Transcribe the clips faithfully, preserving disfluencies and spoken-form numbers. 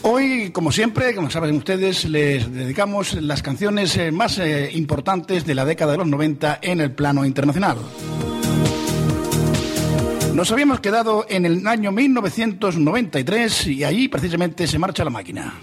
Hoy, como siempre, como saben ustedes, les dedicamos las canciones más eh, importantes de la década de los noventa en el plano internacional. Nos habíamos quedado en el año mil novecientos noventa y tres y allí precisamente se marcha la máquina.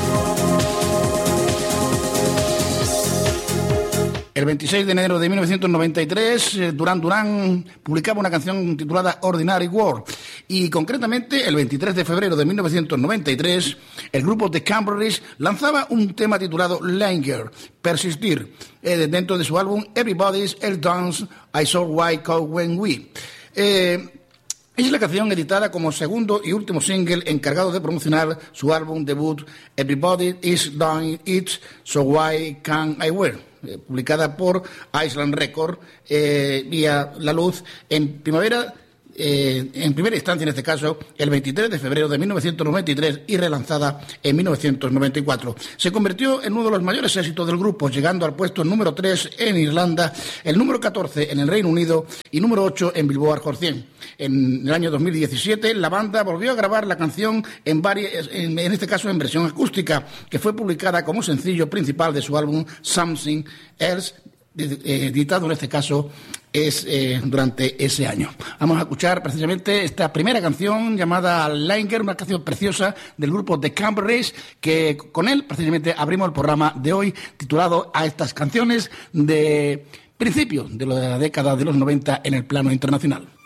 El veintiséis de enero de mil novecientos noventa y tres, Duran Duran publicaba una canción titulada Ordinary World. Y concretamente, el veintitrés de febrero de mil novecientos noventa y tres, el grupo The Cranberries lanzaba un tema titulado Linger, Persistir, eh, dentro de su álbum Everybody's El Dance, I Saw Why Call When We. Eh, Es la canción editada como segundo y último single encargado de promocionar su álbum debut Everybody Is Doing It, So Why Can't I Wear, eh, publicada por Island Records, eh, vía la luz en primavera, eh, en primera instancia en este caso, el veintitrés de febrero de mil novecientos noventa y tres y relanzada en mil novecientos noventa y cuatro. Se convirtió en uno de los mayores éxitos del grupo, llegando al puesto número tres en Irlanda, el número catorce en el Reino Unido y número ocho en Billboard Hot cien. En el año dos mil diecisiete, la banda volvió a grabar la canción en, varias, en, en este caso en versión acústica, que fue publicada como sencillo principal de su álbum Something Else, editado en este caso es eh, durante ese año. Vamos a escuchar precisamente esta primera canción llamada Linger, una canción preciosa del grupo The Cranberries, que con él precisamente abrimos el programa de hoy titulado a estas canciones de principio de la década de los noventa en el plano internacional.